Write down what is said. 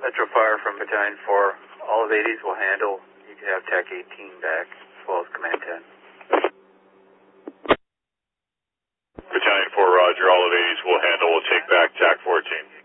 Metro Fire from Battalion 4. All of 80s will handle. You can have TAC 18 back, as well as Command 10. Battalion 4, roger. All of 80s will handle. We'll take back TAC 14.